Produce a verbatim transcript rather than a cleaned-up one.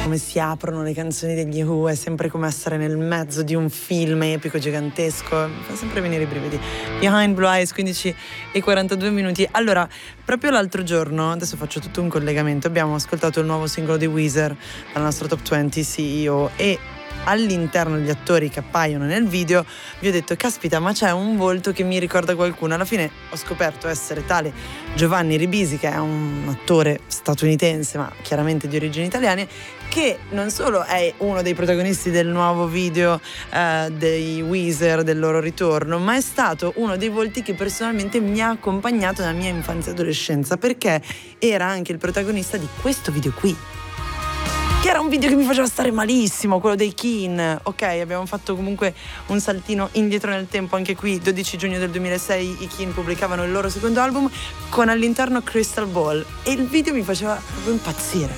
come si aprono le canzoni degli Who, è sempre come essere nel mezzo di un film epico gigantesco, mi fa sempre venire i brividi. Behind Blue Eyes, quindici e quarantadue minuti. Allora, proprio l'altro giorno, adesso faccio tutto un collegamento, abbiamo ascoltato il nuovo singolo di Weezer dal nostro Top venti C E O e all'interno degli attori che appaiono nel video vi ho detto caspita, ma c'è un volto che mi ricorda qualcuno. Alla fine ho scoperto essere tale Giovanni Ribisi, che è un attore statunitense ma chiaramente di origini italiane, che non solo è uno dei protagonisti del nuovo video eh, dei Weezer, del loro ritorno, ma è stato uno dei volti che personalmente mi ha accompagnato nella mia infanzia e adolescenza, perché era anche il protagonista di questo video qui, che era un video che mi faceva stare malissimo, quello dei Keane. Ok, abbiamo fatto comunque un saltino indietro nel tempo, anche qui dodici giugno del duemilasei i Keane pubblicavano il loro secondo album con all'interno Crystal Ball e il video mi faceva proprio impazzire.